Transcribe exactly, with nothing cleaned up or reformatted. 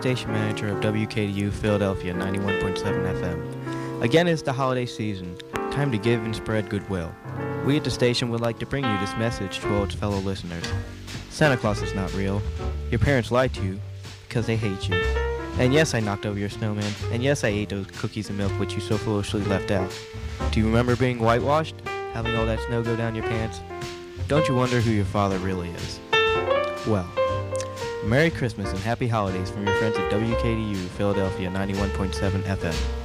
station manager of W K D U Philadelphia ninety-one point seven F M. Again, it's the holiday season. Time to give and spread goodwill. We at the station would like to bring you this message to all its fellow listeners. Santa Claus is not real. Your parents lied to you because they hate you. And yes, I knocked over your snowman. And yes, I ate those cookies and milk which you so foolishly left out. Do you remember being whitewashed? Having all that snow go down your pants? Don't you wonder who your father really is? Well, Merry Christmas and Happy Holidays from your friends at W K D U Philadelphia ninety-one point seven F M.